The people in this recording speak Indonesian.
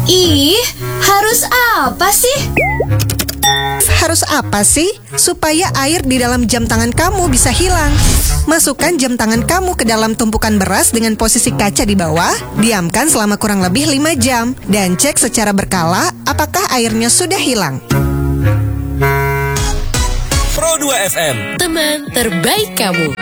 Ih, harus apa sih? Harus apa sih? Supaya air di dalam jam tangan kamu bisa hilang. Masukkan jam tangan kamu ke dalam tumpukan beras dengan posisi kaca di bawah. Diamkan selama kurang lebih 5 jam. Dan cek secara berkala apakah airnya sudah hilang. Pro 2 FM, Teman terbaik kamu.